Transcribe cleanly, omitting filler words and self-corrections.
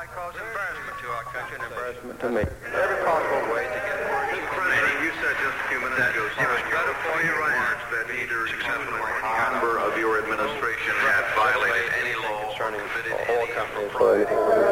might cause embarrassment to our country and embarrassment to me. Every possible way to get Mr. President, you said just a few minutes ago, better for your remarks that neither member of your administration had violated any law concerning oil companies.